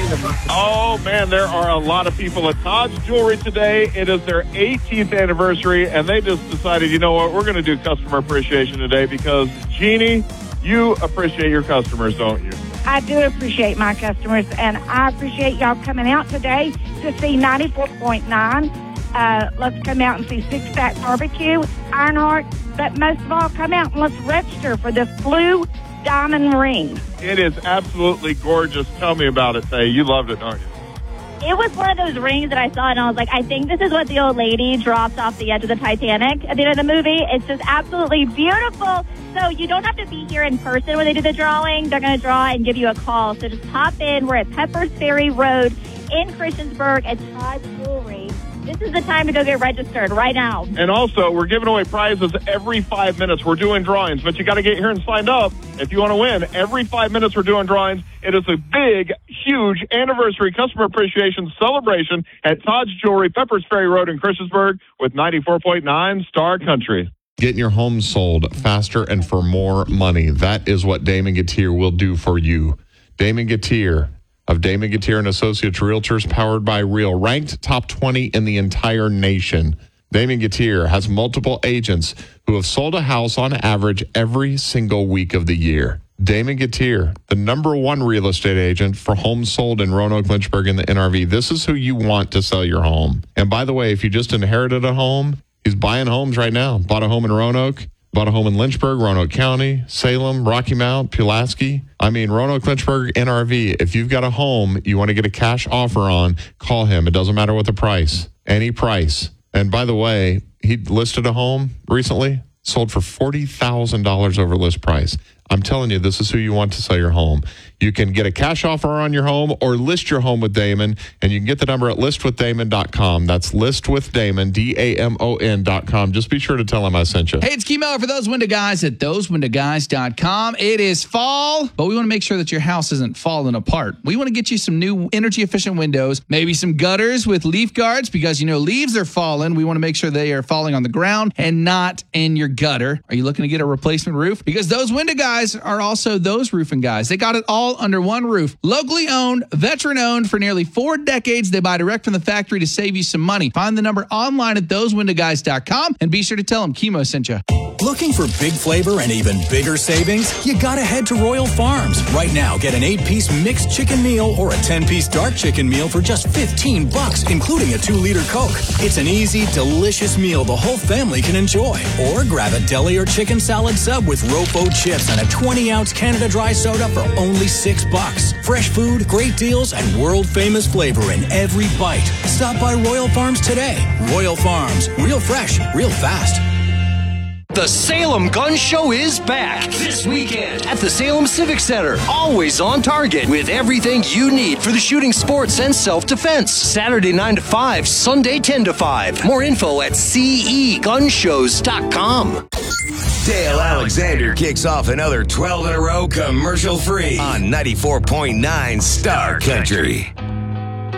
Oh, man, there are a lot of people at Todd's Jewelry today. It is their 18th anniversary, and they just decided, you know what, we're going to do customer appreciation today because, Jeannie, you appreciate your customers, don't you? I do appreciate my customers, and I appreciate y'all coming out today to see 94.9. Let's come out and see Six Pack Barbecue, Ironheart, but most of all, come out and let's register for this blue diamond ring. It is absolutely gorgeous. Tell me about it, Faye. You loved it, don't you? It was one of those rings that I saw, and I was like, I think this is what the old lady dropped off the edge of the Titanic at the end of the movie. It's just absolutely beautiful. So you don't have to be here in person when they do the drawing. They're going to draw and give you a call. So just pop in. We're at Peppers Ferry Road in Christiansburg at Todd's Jewelry. This is the time to go get registered right now. And also, we're giving away prizes every 5 minutes. We're doing drawings, but you got to get here and signed up if you want to win. Every 5 minutes, we're doing drawings. It is a big, huge anniversary customer appreciation celebration at Todd's Jewelry, Peppers Ferry Road in Christiansburg with 94.9 Star Country. Getting your home sold faster and for more money. That is what Damon Gettier will do for you. Damon Gettier of Damon Gettier and Associates Realtors, powered by Real, ranked top 20 in the entire nation. Damon Gettier has multiple agents who have sold a house on average every single week of the year. Damon Gettier, the #1 real estate agent for homes sold in Roanoke, Lynchburg, and the NRV. This is who you want to sell your home. And by the way, if you just inherited a home, he's buying homes right now. Bought a home in Roanoke. Bought a home in Lynchburg, Roanoke County, Salem, Rocky Mount, Pulaski. Roanoke, Lynchburg, NRV. If you've got a home you want to get a cash offer on, call him. It doesn't matter what the price. Any price. And by the way, he listed a home recently, sold for $40,000 over list price. I'm telling you, this is who you want to sell your home. You can get a cash offer on your home or list your home with Damon, and you can get the number at listwithdamon.com. That's listwithdamon, DAMON.com. Just be sure to tell him I sent you. Hey, it's Key Miller for Those Window Guys at thosewindowguys.com. It is fall, but we want to make sure that your house isn't falling apart. We want to get you some new energy-efficient windows, maybe some gutters with leaf guards, because, leaves are falling. We want to make sure they are falling on the ground and not in your gutter. Are you looking to get a replacement roof? Because Those Window Guys are also those roofing guys. They got it all under one roof. Locally owned, veteran-owned for nearly 4 decades. They buy direct from the factory to save you some money. Find the number online at thosewindowguys.com and be sure to tell them Chemo sent you. Looking for big flavor and even bigger savings? You gotta head to Royal Farms. Right now, get an 8-piece mixed chicken meal or a 10-piece dark chicken meal for just $15, including a 2-liter Coke. It's an easy, delicious meal the whole family can enjoy. Or grab a deli or chicken salad sub with Rofo chips and a 20-ounce Canada Dry soda for only $6. Fresh food, great deals, and world-famous flavor in every bite. Stop by Royal Farms today. Royal Farms. Real fresh, real fast. The Salem Gun Show is back this weekend at the Salem Civic Center. Always on target with everything you need for the shooting sports and self-defense. Saturday 9 to 5, Sunday 10 to 5. More info at cegunshows.com. Dale Alexander kicks off another 12 in a row commercial-free on 94.9 Star Country.